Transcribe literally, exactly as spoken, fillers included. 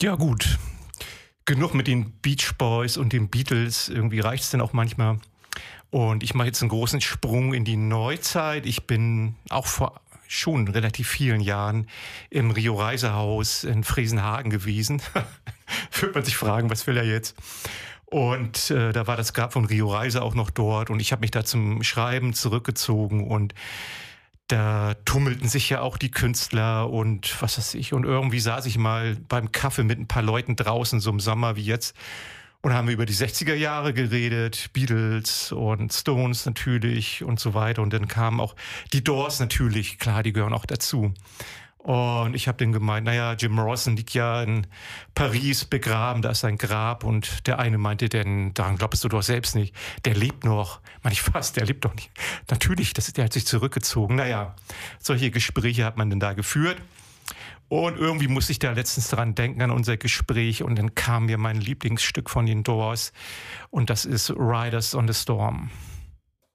Ja gut, genug mit den Beach Boys und den Beatles. Irgendwie reicht's dann auch manchmal. Und ich mache jetzt einen großen Sprung in die Neuzeit. Ich bin auch vor schon relativ vielen Jahren im Rio Reisehaus in Fresenhagen gewesen. Würde man sich fragen, was will er jetzt? Und äh, da war das Grab von Rio Reiser auch noch dort. Und ich habe mich da zum Schreiben zurückgezogen. Und da tummelten sich ja auch die Künstler und was weiß ich. Und irgendwie saß ich mal beim Kaffee mit ein paar Leuten draußen, so im Sommer wie jetzt. Und haben wir über die sechziger Jahre geredet, Beatles und Stones natürlich und so weiter. Und dann kamen auch die Doors natürlich, klar, die gehören auch dazu. Und ich habe denen gemeint, naja, Jim Morrison liegt ja in Paris begraben, da ist sein Grab. Und der eine meinte, denn daran glaubst du doch selbst nicht, der lebt noch. Man, ich fast, der lebt doch nicht. Natürlich, das ist, der hat sich zurückgezogen. Naja, solche Gespräche hat man denn da geführt. Und irgendwie musste ich da letztens dran denken, an unser Gespräch. Und dann kam mir mein Lieblingsstück von den Doors. Und das ist Riders on the Storm.